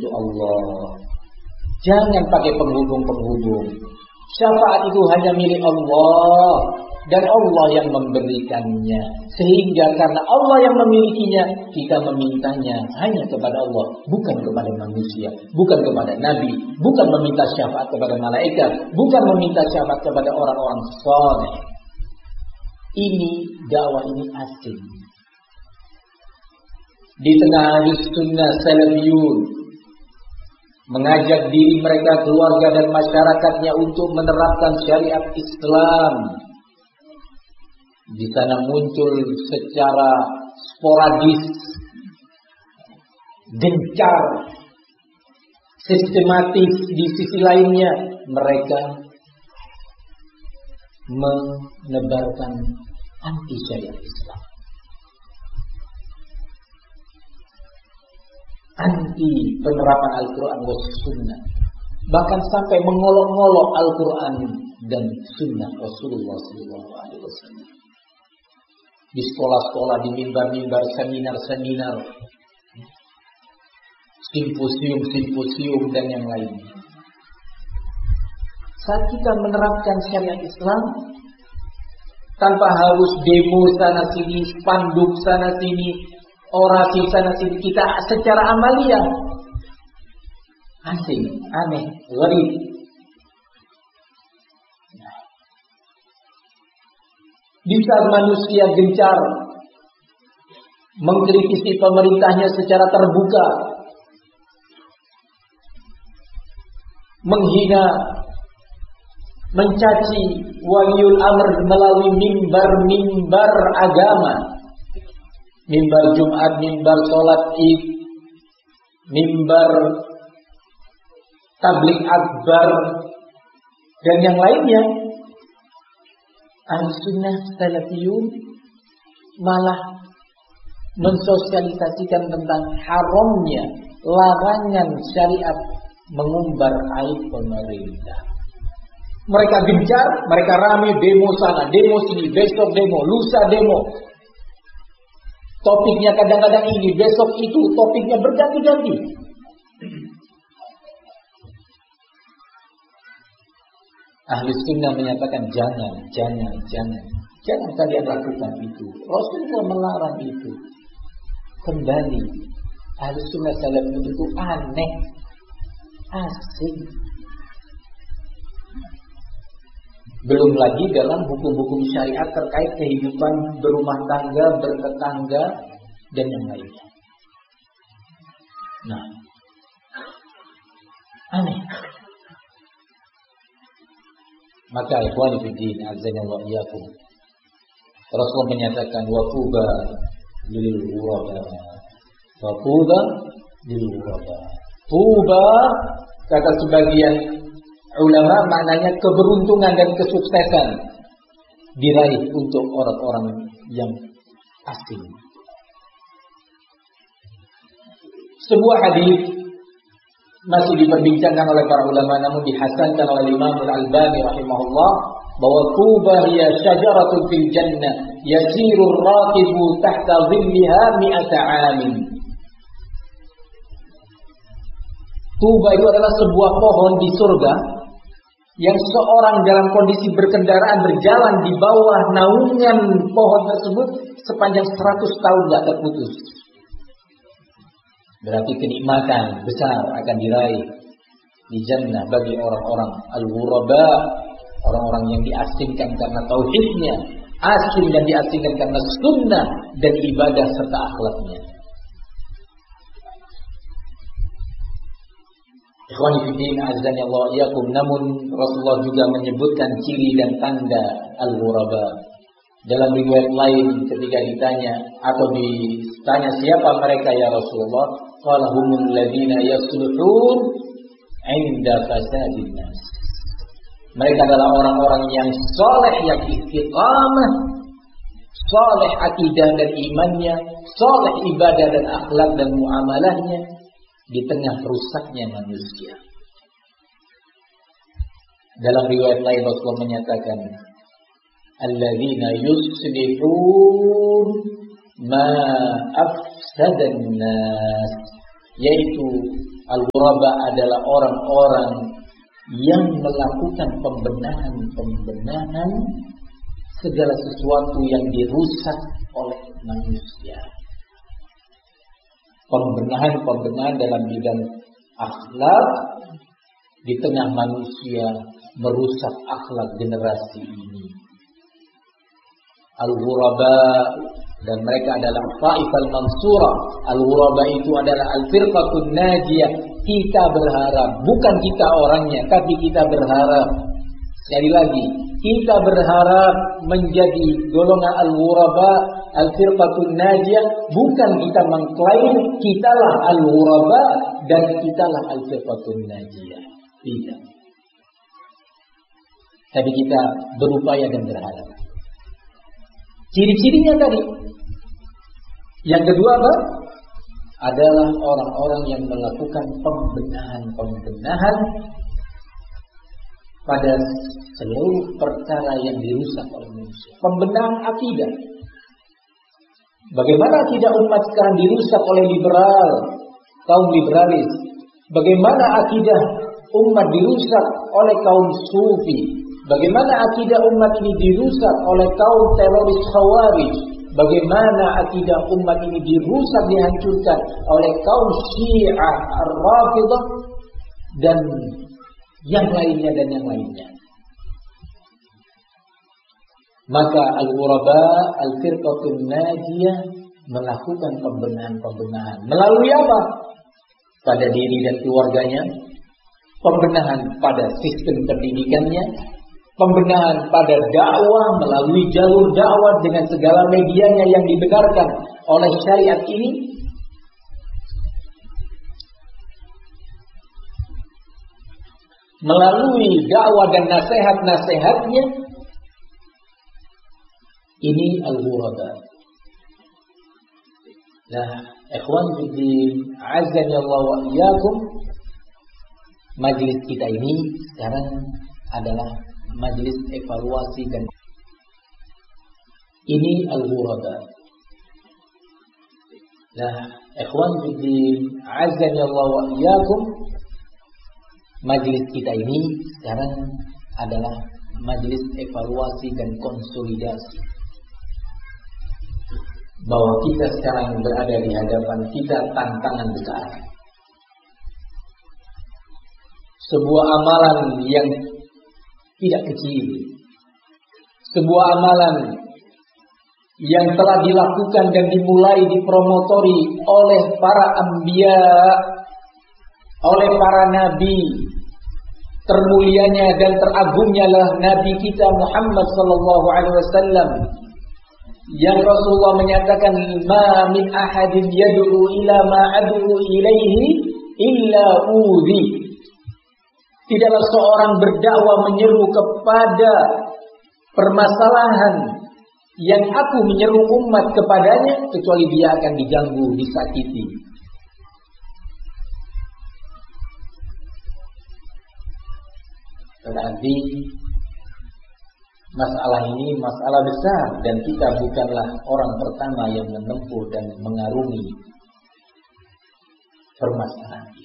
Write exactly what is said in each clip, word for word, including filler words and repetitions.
untuk Allah. Jangan pakai penghubung-penghubung. Syafaat itu hanya milik Allah dan Allah yang memberikannya. Sehingga karena Allah yang memilikinya, kita memintanya hanya kepada Allah, bukan kepada manusia, bukan kepada nabi, bukan meminta syafaat kepada malaikat, bukan meminta syafaat kepada orang-orang saleh. Ini dakwah ini asing. Di tengah ahli sunnah salafiyun mengajak diri mereka, keluarga dan masyarakatnya untuk menerapkan syariat Islam. Di sana muncul secara sporadis, gencar, sistematis. Di sisi lainnya mereka menebarkan anti syariat Islam, anti penerapan Al-Quran dan Sunnah, bahkan sampai mengolok-ngolok Al-Quran dan Sunnah Rasulullah Sallallahu Alaihi Wasallam. Di sekolah-sekolah, di mimbar-mimbar, seminar-seminar, simposium-simposium dan yang lainnya. Saat kita menerapkan syariat Islam tanpa harus demo sana sini, spanduk sana sini, orasi sana sini, kita secara amalia asing, aneh, gharib. Di saat manusia gencar mengkritisi pemerintahnya secara terbuka, menghina, mencaci waliul amr melalui mimbar-mimbar agama, mimbar Jumat, mimbar sholat Id, mimbar tablik akbar dan yang lainnya, Ahlussunnah Salafiyun malah mensosialisasikan tentang haramnya, larangan syariat mengumbar aib pemerintah. Mereka gencar, mereka rame, demo sana, demo sini, besok demo, lusa demo. Topiknya kadang-kadang ini, besok itu, topiknya berganti-ganti. Ahli sunnah menyatakan jangan, jangan, jangan. Jangan kalian lakukan itu. Rasulullah melarang itu. Kembali, ahli sunnah salafiyun itu aneh, asing. Belum lagi dalam hukum-hukum syariat terkait kehidupan berumah tangga, bertetangga, dan yang lainnya. Nah, aneh. Maka ikhwani fiddin, azanallahu iyyakum, Rasulullah menyatakan wa tuba lil ghuraba, wa tuba lil ghuraba. Tuba, kata sebagian ulama, maknanya keberuntungan dan kesuksesan diraih untuk orang-orang yang asing. Sebuah hadis masih diperbincangkan oleh para ulama, namun dihasankan oleh Imam Al-Albani rahimahullah, bahwa tuba hiya syajaratun fil jannah yasiru ar-rakibu tahta dhilliha mi'ata 'amin. Tuba itu adalah sebuah pohon di surga yang seorang dalam kondisi berkendaraan berjalan di bawah naungan pohon tersebut sepanjang seratus tahun tidak terputus. Berarti kenikmatan besar akan diraih di jannah bagi orang-orang al-ghuraba, orang-orang yang diasingkan karena tauhidnya, asing dan diasingkan karena sunnah dan ibadah serta akhlaknya. Ikhwani fiddin, azani Allah iyakum. Namun Rasulullah juga menyebutkan ciri dan tanda al-ghuraba. Dalam riwayat lain ketika ditanya atau ditanya siapa mereka ya Rasulullah, qala humul ladzina yasluhun 'inda fasadin nas. Mereka adalah orang-orang yang saleh, yang istiqamah, saleh akidah dan imannya, saleh ibadah dan akhlak dan muamalahnya di tengah rusaknya manusia. Dalam riwayat lain Rasulullah menyatakan alladzina yuslihun ma afsadan nas, yaitu Al-ghuraba adalah orang-orang yang melakukan pembenahan-pembenahan segala sesuatu yang dirusak oleh manusia. Pembenahan-pembenahan dalam bidang akhlak di tengah manusia merusak akhlak generasi ini. Al-ghuraba, dan mereka adalah Taifal Mansurah. Al-ghuraba itu adalah al-firqatun najiyah. Kita berharap, bukan kita orangnya, tapi kita berharap. Sekali lagi, kita berharap menjadi golongan al-ghuraba, al-firqatun najiyah. Bukan kita mengklaim kitalah al-ghuraba dan kitalah al-firqatun najiyah. Tidak. Tapi kita berupaya dan berharap. Ciri-cirinya tadi. Yang kedua apa? Adalah orang-orang yang melakukan pembenahan-pembenahan pada seluruh perkara yang dirusak oleh manusia. Pembenahan akidah. Bagaimana akidah umat sekarang dirusak oleh liberal, kaum liberalis. Bagaimana akidah umat dirusak oleh kaum sufi. Bagaimana akidah umat ini dirusak oleh kaum teroris Khawarij. Bagaimana akidah umat ini dirusak, dihancurkan oleh kaum Syiah Ar-Rafidah dan yang lainnya dan yang lainnya. Maka al-ghuraba, al-firqatun najiyah melakukan pembenahan-pembenahan. Melalui apa? Pada diri dan keluarganya. Pembenahan pada sistem pendidikannya. Pembenahan pada dakwah melalui jalur dakwah dengan segala medianya yang dibenarkan oleh syariat ini. Melalui dakwah dan nasihat-nasihatnya. Ini al-ghuraba. Nah, ikhwan fiddin, azani Allah wa iyyakum. Majelis kita ini sekarang adalah majelis evaluasi dan ini al-ghuraba. Nah, ikhwan fiddin, azani Allah wa iyyakum. Majelis kita ini sekarang adalah majelis evaluasi dan konsolidasi. Bahwa kita sekarang berada di hadapan kita tantangan besar. Sebuah amalan yang tidak kecil. Sebuah amalan yang telah dilakukan dan dimulai dipromotori oleh para anbiya, oleh para nabi. Termulianya dan teragungnya lah Nabi kita Muhammad sallallahu alaihi wasallam. Yang Rasulullah menyatakan, ma min ahadin yad'u ila ma ad'u ilaihi illa udhi. Tidaklah seorang berdakwah menyeru kepada permasalahan yang aku menyeru umat kepadanya, kecuali dia akan diganggu, disakiti. Berarti masalah ini masalah besar dan kita bukanlah orang pertama yang menempuh dan mengarungi permasalahan ini.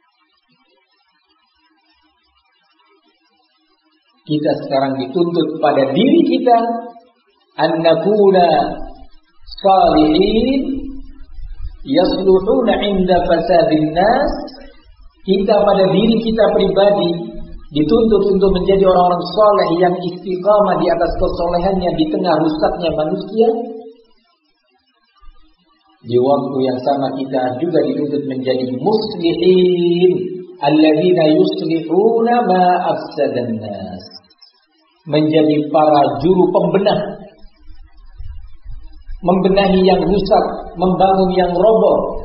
Kita sekarang dituntut pada diri kita an nakuna salihin yasluhuna inda fasadin nas. Kita pada diri kita pribadi dituntut untuk menjadi orang-orang soleh yang istiqamah di atas kesolehannya di tengah rusaknya manusia. Di waktu yang sama kita juga dituntut menjadi muslihin alladzina yuslihuna ma afsadan nas. Menjadi para juru pembenah, membenahi yang rusak, membangun yang roboh,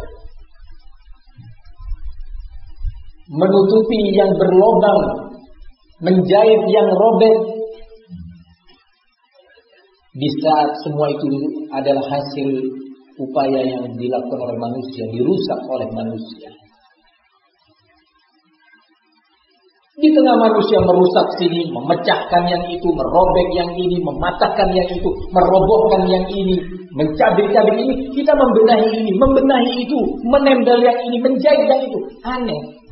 menutupi yang berlobang, menjahit yang robek. Di saat semua itu adalah hasil upaya yang dilakukan oleh manusia, dirusak oleh manusia. Di tengah manusia merusak sini, memecahkan yang itu, merobek yang ini, mematahkan yang itu, merobohkan yang ini, mencabik-cabik ini, kita membenahi ini, membenahi itu, menempel yang ini, menjahit yang itu. Aneh.